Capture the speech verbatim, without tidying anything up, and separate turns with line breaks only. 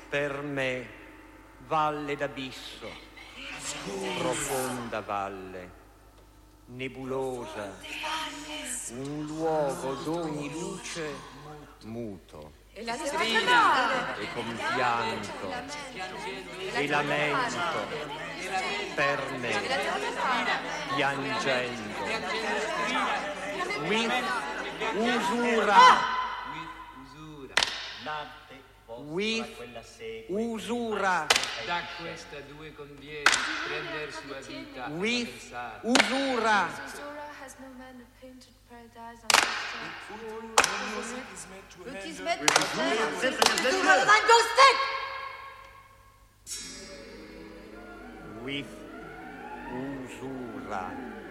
Per me, valle d'abisso, profonda valle, nebulosa, un luogo d'ogni luce muto.
E la strida
e compianto e lamento per me piangendo with usura with usura
Da questa due conviene prender sua vita
with
avversata.
usura
has no man that painted paradise on the
Music is meant to
Look, he's
handle-
meant to Nein, go stick!
with usura